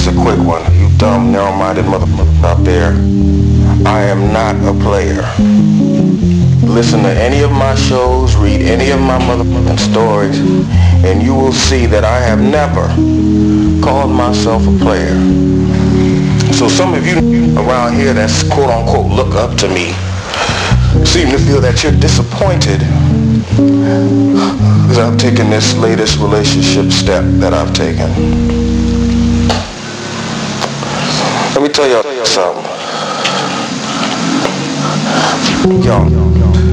a quick one. You dumb, narrow-minded motherfucker out there. I am not a player. Listen to any of my shows, read any of my motherfucking stories, and you will see that I have never called myself a player. So some of you around here that's quote-unquote look up to me seem to feel that you're disappointed because I've taken this latest relationship step that I've taken. Let me tell y'all something. Yo,